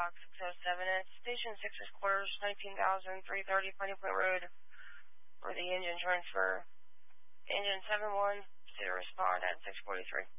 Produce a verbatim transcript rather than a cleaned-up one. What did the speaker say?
Box six oh seven. It's Station six's quarters, nineteen thousand three hundred thirty Piney Point Road, for the engine transfer. Engine seven one, to respond at six forty-three.